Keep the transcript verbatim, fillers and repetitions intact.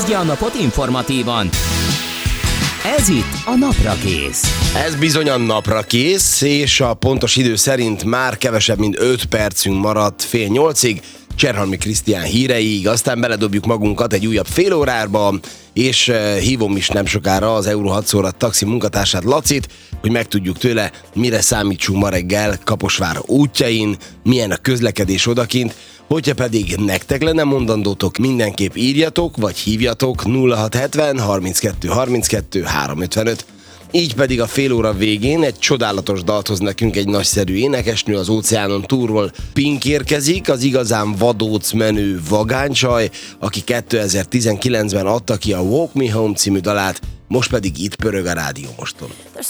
Kezdje a napot informatívan. Ez itt a Naprakész. Ez bizony a Naprakész, és a pontos idő szerint már kevesebb, mint öt percünk maradt fél nyolcig, Cserhalmi Krisztián híreig, aztán beledobjuk magunkat egy újabb fél órába, és uh, hívom is nem sokára az Euro hatszor taxi munkatársát, Lacit, hogy megtudjuk tőle, mire számítsunk ma reggel Kaposvár útjain, milyen a közlekedés odakint. Hogyha pedig nektek lenne mondandótok, mindenképp írjatok, vagy hívjatok nulla hat hetven harminckettő harminckettő háromszázötvenöt. Így pedig a fél óra végén egy csodálatos dalt hoz nekünk egy nagyszerű énekesnő az óceánon túlról. Pink érkezik, az igazán vadóc menő vagánycsaj, aki kétezer-tizenkilencben adta ki a Walk Me Home című dalát, most pedig itt pörög a Rádió Moston. There's